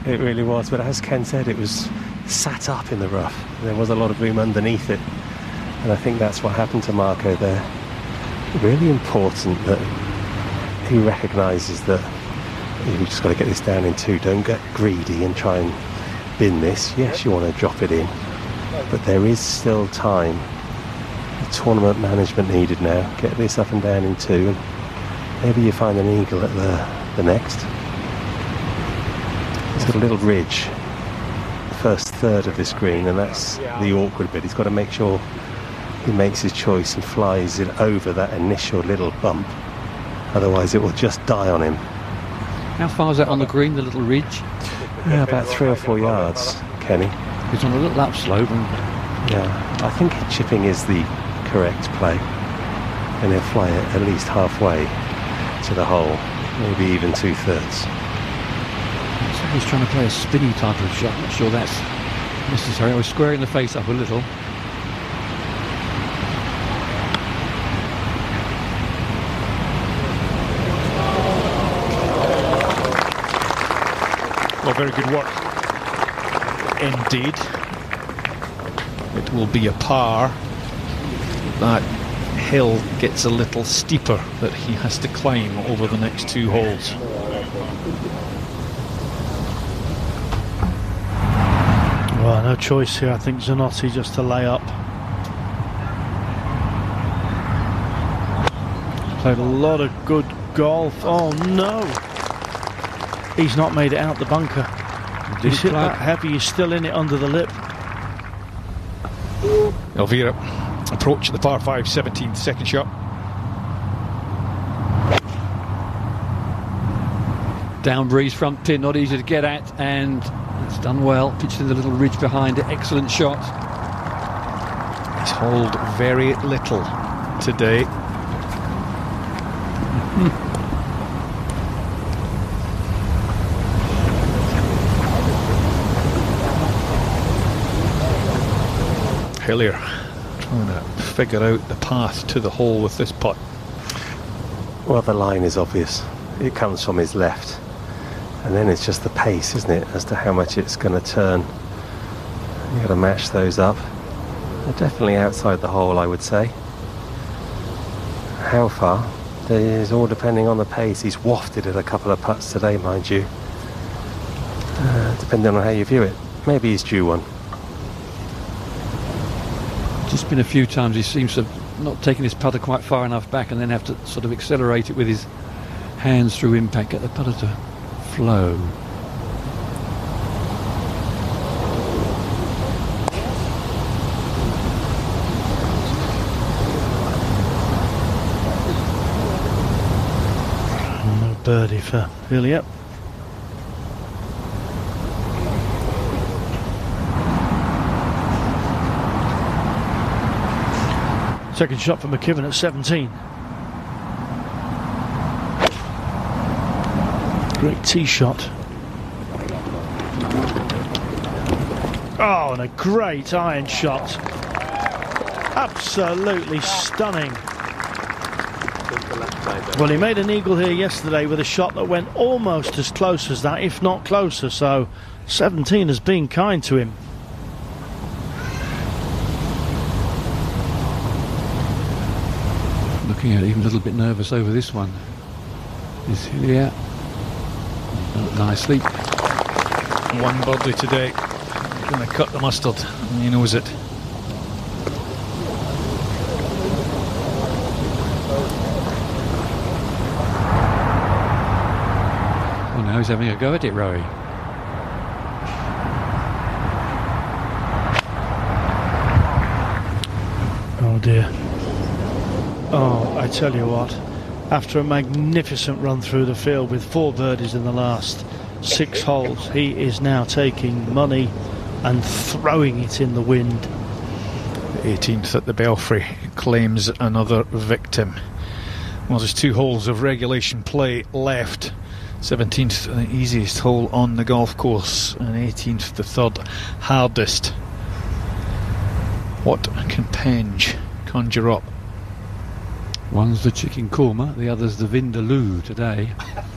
It really was, but as Ken said, it was sat up in the rough. There was a lot of room underneath it, and I think that's what happened to Marco there. Really important that he recognises that you've just got to get this down in 2. Don't get greedy and try and bin this. Yes, you want to drop it in, but there is still time. The tournament management needed now. Get this up and down in 2, and maybe you find an eagle at the next. He's got a little ridge, the first third of this green, and that's the awkward bit. He's got to make sure he makes his choice and flies it over that initial little bump. Otherwise it will just die on him. How far is that on the green, the little ridge? Yeah, about 3 or 4 yards, Kenny. It's on a little upslope. Yeah, I think chipping is the correct play. And he'll fly it at least halfway to the hole, maybe even 2/3. He's trying to play a spinny type of shot. Not sure that's necessary. I was squaring the face up a little. Well, very good work indeed. It will be a par. That hill gets a little steeper that he has to climb over the next 2 holes. Well, no choice here, I think, Zanotti, just to lay up. Played a lot of good golf. Oh no! He's not made it out the bunker. He's hit that heavy, he's still in it under the lip. Elvira approach the par 5 17th, second shot. Down breeze, front pin, not easy to get at, and it's done well. Pitched in the little ridge behind it. Excellent shot. He's holed very little today. Hillier trying to figure out the path to the hole with this putt. Well, the line is obvious. It comes from his left. And then it's just the pace, isn't it, as to how much it's going to turn. You've got to match those up. They're definitely outside the hole, I would say. How far? It is all depending on the pace. He's wafted at a couple of putts today, mind you. Depending on how you view it. Maybe he's due one. Just been a few times he seems to have not taken his putter quite far enough back and then have to sort of accelerate it with his hands through impact, get the putter to flow. No birdie for Hillier. Second shot for McKibben at 17. Great tee shot. Oh, and a great iron shot. Absolutely stunning. Well, he made an eagle here yesterday with a shot that went almost as close as that, if not closer, so 17 has been kind to him. Looking at it, even a little bit nervous over this one. Is Hillier. Nicely. One birdie today. Going to cut the mustard, and he knows it. Well, now he's having a go at it, Rory. Oh dear. Oh, I tell you what, after a magnificent run through the field with 4 birdies in the last 6 holes, he is now taking money and throwing it in the wind. The 18th at the Belfry claims another victim. Well, there's 2 holes of regulation play left. 17th, the easiest hole on the golf course, and 18th, the 3rd hardest. What can Penge conjure up? One's the chicken korma, the other's the vindaloo today.